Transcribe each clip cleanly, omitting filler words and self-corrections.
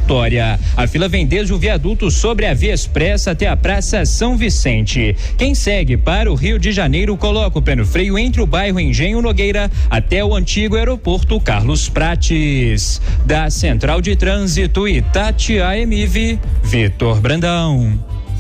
Vitória. A fila vem desde o viaduto sobre a Via Expressa até a Praça São Vicente. Quem segue para o Rio de Janeiro coloca o pé no freio entre o bairro Engenho Nogueira até o antigo aeroporto Carlos Prates. Da Central de Trânsito Itatiaia-Emive, Vitor Brandão.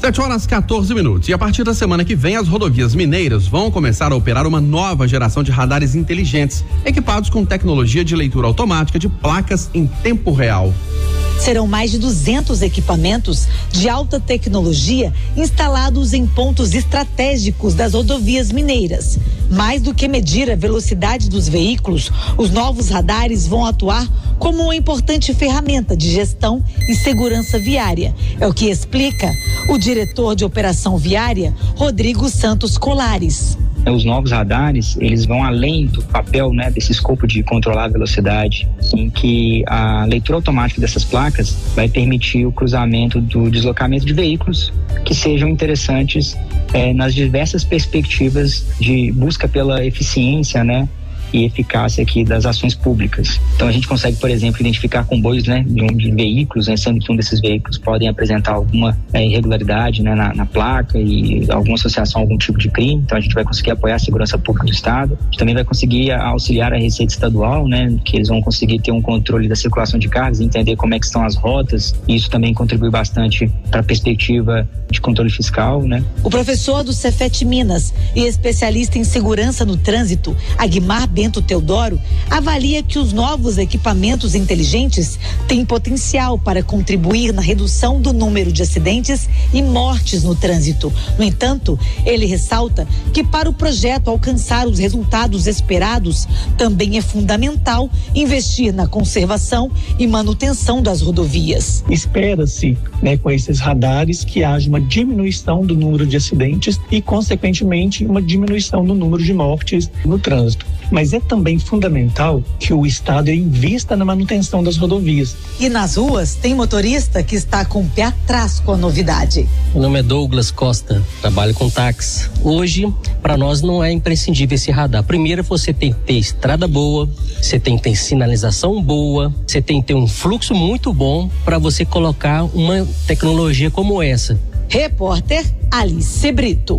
7h14. E a partir da semana que vem, as rodovias mineiras vão começar a operar uma nova geração de radares inteligentes, equipados com tecnologia de leitura automática de placas em tempo real. Serão mais de 200 equipamentos de alta tecnologia instalados em pontos estratégicos das rodovias mineiras. Mais do que medir a velocidade dos veículos, os novos radares vão atuar como uma importante ferramenta de gestão e segurança viária. É o que explica o diretor de operação viária, Rodrigo Santos Colares. Os novos radares, eles vão além do papel, desse escopo de controlar a velocidade, em que a leitura automática dessas placas vai permitir o cruzamento do deslocamento de veículos que sejam interessantes nas diversas perspectivas de busca pela eficiência, e eficácia aqui das ações públicas. Então a gente consegue, por exemplo, identificar comboios, de veículos, sendo que um desses veículos podem apresentar alguma irregularidade, na placa e alguma associação a algum tipo de crime. Então a gente vai conseguir apoiar a segurança pública do Estado. A gente também vai conseguir auxiliar a Receita Estadual, que eles vão conseguir ter um controle da circulação de cargas, entender como é que estão as rotas. E isso também contribui bastante para a perspectiva de controle fiscal, O professor do Cefet Minas e especialista em segurança no trânsito, Aguimar Bento Teodoro, avalia que os novos equipamentos inteligentes têm potencial para contribuir na redução do número de acidentes e mortes no trânsito. No entanto, ele ressalta que para o projeto alcançar os resultados esperados, também é fundamental investir na conservação e manutenção das rodovias. Espera-se, com esses radares que haja uma diminuição do número de acidentes e, consequentemente, uma diminuição do número de mortes no trânsito. Mas é também fundamental que o Estado invista na manutenção das rodovias. E nas ruas tem motorista que está com o pé atrás com a novidade. Meu nome é Douglas Costa, trabalho com táxi. Hoje, para nós não é imprescindível esse radar. Primeiro, você tem que ter estrada boa, você tem que ter sinalização boa, você tem que ter um fluxo muito bom para você colocar uma tecnologia como essa. Repórter Alice Brito.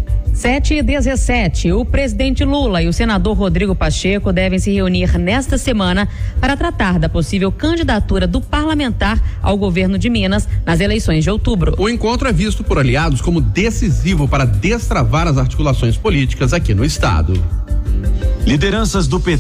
7h17, o presidente Lula e o senador Rodrigo Pacheco devem se reunir nesta semana para tratar da possível candidatura do parlamentar ao governo de Minas nas eleições de outubro. O encontro é visto por aliados como decisivo para destravar as articulações políticas aqui no estado. Lideranças do PT